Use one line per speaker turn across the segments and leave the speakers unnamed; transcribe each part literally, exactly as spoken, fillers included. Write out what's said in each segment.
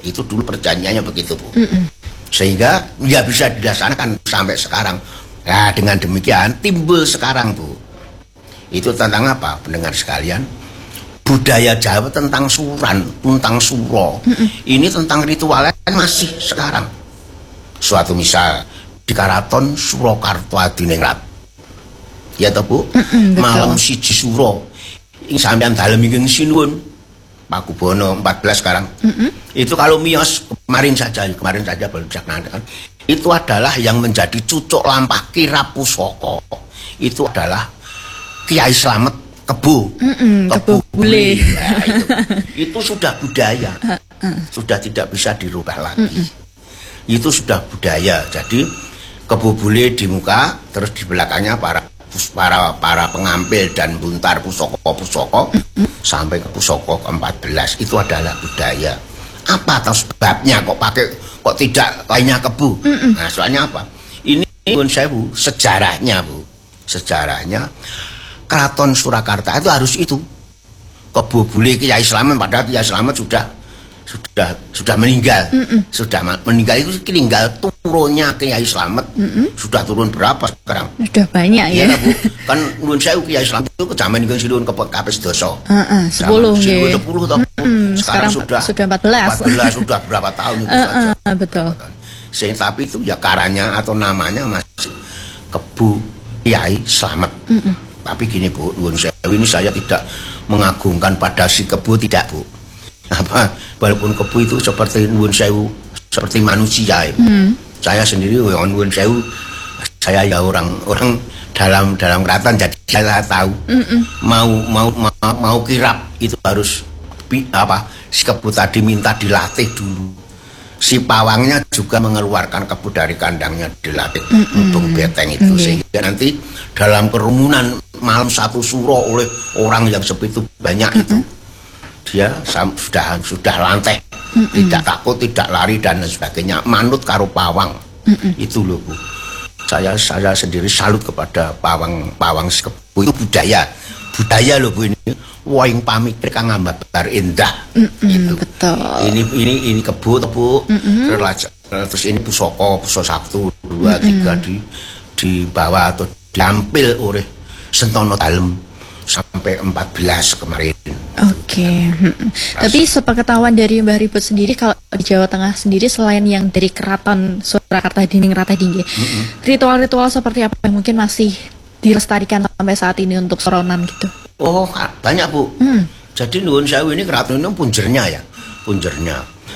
Itu dulu perjanjiannya begitu, Bu.
Mm -mm.
Sehingga ya bisa dilaksanakan sampai sekarang. Nah, dengan demikian timbul sekarang, Bu. Itu tentang apa, pendengar sekalian? Budaya Jawa tentang suran, tentang suro. Mm -mm. Ini tentang ritualnya masih sekarang. Suatu misal di Karaton Surakarta Adiningrat. Ya toh, Bu? Mm -mm, malam siji suro. Ing sampean dalem ing sinuwun. Pakubono empat belas sekarang. Mm -hmm. Itu kalau miyos kemarin saja, kemarin saja baru bisa kan. Itu adalah yang menjadi cucuk lampah kirap pusaka. Itu adalah Kiai Slamet Kebo.
Mm -hmm, Kebo Bule.
Nah, itu, itu sudah budaya. Uh, uh. Sudah tidak bisa dirubah lagi. Mm -hmm. Itu sudah budaya. Jadi Kebo Bule di muka, terus di belakangnya para para para pengampil dan buntar pusaka-pusaka mm -hmm. sampai ke pusaka ke empat belas. Itu adalah budaya. Apa atau sebabnya kok pakai kok tidak lainnya Kebo? Mm -hmm. Nah, soalnya apa? Ini Nyuwun Sewu, sejarahnya, Bu. Sejarahnya Keraton Surakarta itu harus itu. Kebo Bule Kiai Slamet, padahal Kiai Slamet sudah sudah sudah meninggal. Mm -mm. Sudah meninggal itu tinggal turunnya Kiai Slamet. Mm -mm. Sudah turun berapa sekarang?
Sudah banyak ya.
Ya, Bu. Kan Nyuwun Sewu Kiai Slamet itu kejaman ning sinuwun ke kapes dosa.
Heeh, sepuluh nggih.
sepuluh toh.
Mm, sekarang, sekarang sudah
sudah
empat belas.
empat belas sudah berapa tahun itu uh, saja.
Uh, betul.
Sehingga tapi itu ya karanya atau namanya masih Kebo Kiai Slamet. Mm -mm. Tapi gini, Bu, Nyuwun Sewu ini saya tidak mengagungkan pada si Kebo, tidak, Bu. Apa, walaupun Kebo itu seperti Nyuwun Sewu, seperti manusia ya. Mm. Saya sendiri Nyuwun Sewu, saya ya orang orang dalam dalam keraton, jadi saya tahu. Mm -mm. mau mau mau mau kirap itu harus apa, si Kebo tadi minta dilatih dulu. Si pawangnya juga mengeluarkan Kebo dari kandangnya, dilatih mm -mm. untuk beteng itu. Okay. Sehingga nanti dalam kerumunan malam satu suro oleh orang yang sebegitu banyak mm -mm. itu, dia sudah sudah lantai, mm -mm. tidak takut, tidak lari dan sebagainya, manut karo pawang. Mm -mm. Itu loh, Bu. Saya saya sendiri salut kepada pawang pawang Kebo, itu budaya budaya loh, Bu. Ini woing pamikir kang ngambar indah. Mm -mm, itu
betul.
Ini ini ini Kebo, Bu. Mm -mm. Terus ini pusaka, pusaka satu, dua, mm -mm. tiga di dibawa atau diampil oleh Sentono Dalem sampai empat belas kemarin.
Oke. Okay. Tapi sepengetahuan dari Mbah Ribut sendiri, kalau di Jawa Tengah sendiri selain yang dari Keraton Surakarta Diningrat tadi, ritual-ritual seperti apa yang mungkin masih dilestarikan sampai saat ini untuk soronan gitu?
Oh, banyak, Bu. Hmm. Jadi Nyuwun Sewu ini keraton ini punjernya ya, punjernya.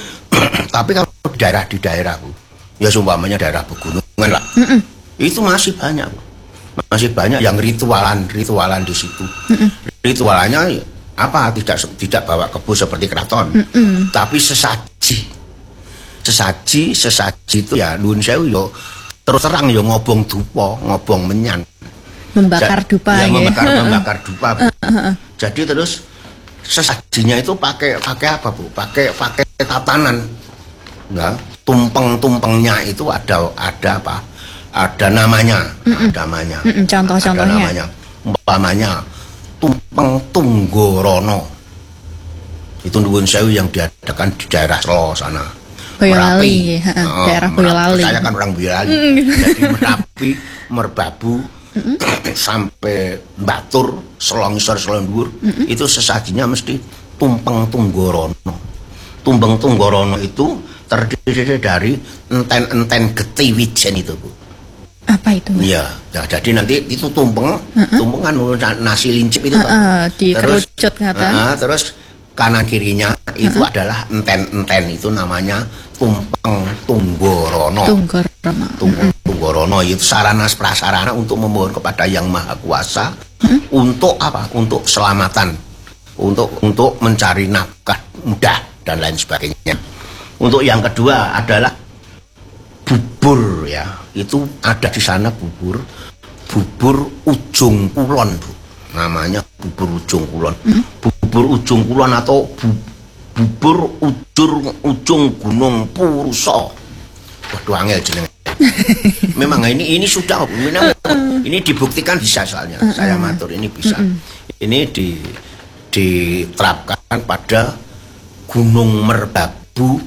Tapi kalau di daerah di daerah, Bu, ya seumpamanya daerah pegunungan lah, mm -mm. itu masih banyak, Bu. Masih banyak yang ritualan ritualan di situ. Mm -mm. Ritualannya apa, tidak tidak bawa Kebo seperti keraton, mm -mm. tapi sesaji, sesaji, sesaji itu ya Nyuwun Sewu yo terus terang yo ngobong dupa, ngobong menyan,
membakar dupa ya, ya.
membakar membakar dupa, Bu. Uh, uh, uh. Jadi terus sesajinya itu pakai pakai apa, Bu? Pakai pakai tatanan, nah, tumpeng-tumpengnya itu ada ada apa? Ada namanya, mm -mm. ada namanya. Mm -mm, contoh-contohnya. Namanya, umpamanya tumpeng Tunggorono. Itu Nyuwun Sewu yang diadakan di daerah Selo sana.
Boyolali, uh, uh, daerah Boyolali.
Saya kan orang Boyolali. Mm. Jadi Merapi, Merbabu, mm -mm. sampai Batur, Selongisor, Selondur, mm -mm. itu sesajinya mesti tumpeng Tunggorono. Tumpeng Tunggorono itu terdiri dari enten-enten geti wijen itu, Bu.
Apa itu?
Iya, ya, jadi nanti itu tumpeng, uh -uh. tumpengan nasi lincip itu,
uh -uh, dikerucut ngata.
Uh, terus kanan kirinya itu uh -uh. adalah enten-enten, itu namanya tumpeng Tunggorono.
Tunggorono.
Tumpeng uh -uh. Tunggorono itu sarana prasarana untuk memohon kepada Yang Maha Kuasa uh -uh. untuk apa? Untuk selamatan, untuk untuk mencari nafkah mudah dan lain sebagainya. Untuk yang kedua adalah bubur, ya, itu ada di sana bubur, bubur ujung kulon, Bu. Namanya bubur ujung kulon, hmm? bubur ujung kulon atau bu, bubur ujur ujung Gunung Purusa. Waduh, angel jenenge. Memang ini ini sudah, ini dibuktikan bisa, soalnya saya matur ini bisa. Ini di diterapkan pada Gunung Merbabu